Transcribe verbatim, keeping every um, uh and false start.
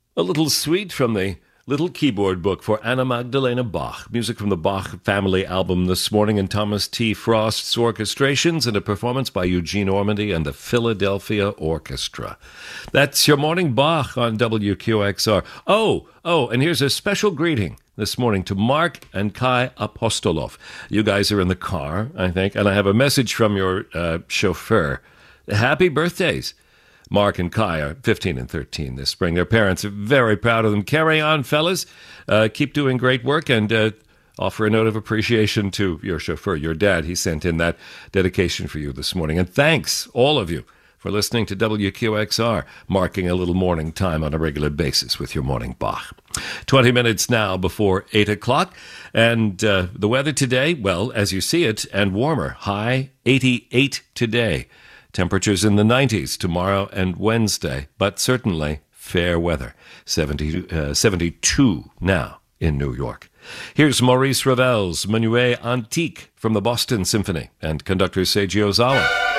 A little suite from the Little Keyboard Book for Anna Magdalena Bach. Music from the Bach Family album this morning in Thomas T. Frost's orchestrations and a performance by Eugene Ormandy and the Philadelphia Orchestra. That's your morning Bach on W Q X R. Oh, oh, and here's a special greeting this morning to Mark and Kai Apostolov. You guys are in the car, I think, and I have a message from your uh, chauffeur. Happy birthdays. Mark and Kai are fifteen and thirteen this spring. Their parents are very proud of them. Carry on, fellas. Uh, keep doing great work and uh, offer a note of appreciation to your chauffeur, your dad. He sent in that dedication for you this morning. And thanks, all of you, for listening to W Q X R, marking a little morning time on a regular basis with your morning Bach. twenty minutes now before eight o'clock. And uh, the weather today, well, as you see it, and warmer. High eighty-eight today. Temperatures in the nineties tomorrow and Wednesday, but certainly fair weather. seventy, uh, seventy-two now in New York. Here's Maurice Ravel's Menuet Antique from the Boston Symphony and conductor Seiji Ozawa.